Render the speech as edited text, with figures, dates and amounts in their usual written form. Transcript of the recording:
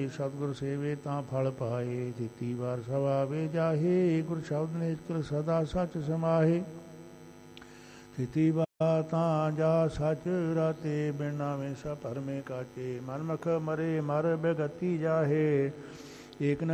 ਸਤਿਗੁਰ ਸੇਵੇ ਤਾਂ ਫਲ ਪਾਏ। ਤੀਤੀ ਵਾਰ ਸਭ ਆਵੇ ਜਾਹੇ। ਗੁਰ ਸ਼ਬਦ ਨੇ ਇਤਕਲ ਸਦਾ ਸੱਚ ਸਮਾਹੇ। ਤੀਤੀ ਵਾਰ ਤਾਂ ਜਾ ਸੱਚ ਰਾਤੇ। ਬਿਨ ਨਾਵੇਂ ਸਭ ਭਰਮੇ ਕਾਚੇ। ਮਨ ਮਖ ਮਰੇ ਮਰ ਬੇਗਤੀ ਜਾਹੇ। ਏਕ ਨ